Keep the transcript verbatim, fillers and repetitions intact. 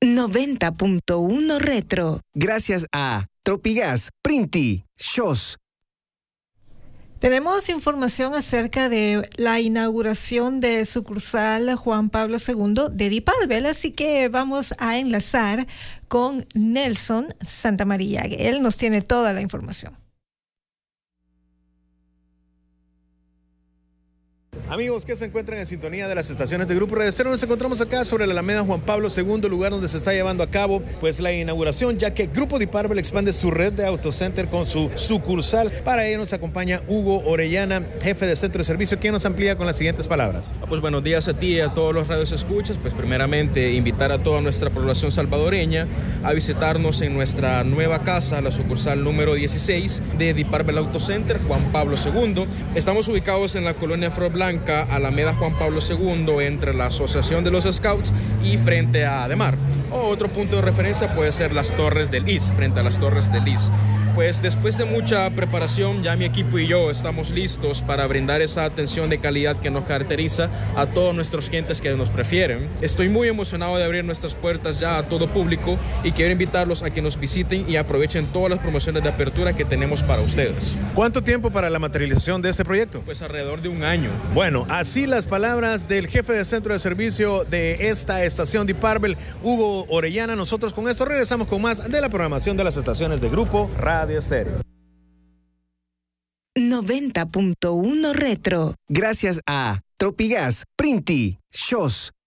noventa punto uno Retro. Gracias a Tropigas, Printi, Shows. Tenemos información acerca de la inauguración de sucursal Juan Pablo segundo de Diparbel, así que vamos a enlazar con Nelson Santamaría. Él nos tiene toda la información. Amigos que se encuentran en sintonía de las estaciones de Grupo Radio Estéreo, nos encontramos acá sobre la Alameda Juan Pablo segundo, lugar donde se está llevando a cabo pues la inauguración, ya que Grupo Diparbel expande su red de autocenter con su sucursal. Para ello nos acompaña Hugo Orellana, jefe de centro de servicio, quien nos amplía con las siguientes palabras. Pues buenos días a ti y a todos los radios escuchas. Pues primeramente invitar a toda nuestra población salvadoreña a visitarnos en nuestra nueva casa, la sucursal número dieciséis de Diparbel Autocenter Juan Pablo segundo. Estamos ubicados en la colonia Flor Blanca, Alameda Juan Pablo segundo, entre la Asociación de los Scouts y frente a Ademar. O otro punto de referencia puede ser las Torres del I S, frente a las Torres del I S. Pues después de mucha preparación, ya mi equipo y yo estamos listos para brindar esa atención de calidad que nos caracteriza a todos nuestros clientes que nos prefieren. Estoy muy emocionado de abrir nuestras puertas ya a todo público y quiero invitarlos a que nos visiten y aprovechen todas las promociones de apertura que tenemos para ustedes. ¿Cuánto tiempo para la materialización de este proyecto? Pues alrededor de un año. Bueno, así las palabras del jefe de centro de servicio de esta estación Diparbel, Hugo Orellana. Nosotros con esto regresamos con más de la programación de las estaciones de Grupo Radio Estéreo. noventa punto uno Retro. Gracias a Tropigas, Printi, Shows.